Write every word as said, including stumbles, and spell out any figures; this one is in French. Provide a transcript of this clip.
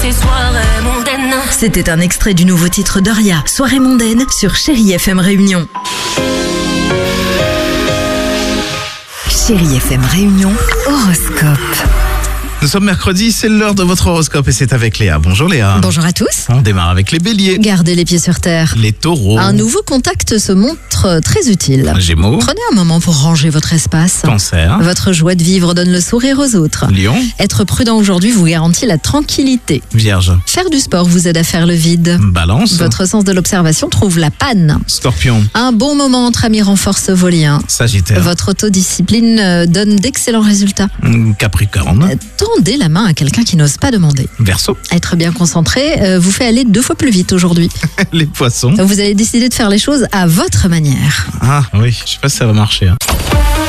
c'est soirée mondaine. C'était un extrait du nouveau titre d'Oria, Soirée mondaine, sur Chérie F M Réunion. Chérie F M Réunion, horoscope. Nous sommes mercredi, c'est l'heure de votre horoscope et c'est avec Léa. Bonjour Léa. Bonjour à tous. On démarre avec les béliers. Gardez les pieds sur terre. Les taureaux. Un nouveau contact se montre très utile. Gémeaux. Prenez un moment pour ranger votre espace. Cancer. Votre joie de vivre donne le sourire aux autres. Lion. Être prudent aujourd'hui vous garantit la tranquillité. Vierge. Faire du sport vous aide à faire le vide. Balance. Votre sens de l'observation trouve la panne. Scorpion. Un bon moment entre amis renforce vos liens. Sagittaire. Votre autodiscipline euh, donne d'excellents résultats. Capricorne. Euh, Tendez la main à quelqu'un qui n'ose pas demander. Verseau. Être bien concentré euh, vous fait aller deux fois plus vite aujourd'hui. Les poissons. Vous allez décider de faire les choses à votre manière. Ah oui, je sais pas si ça va marcher. hein.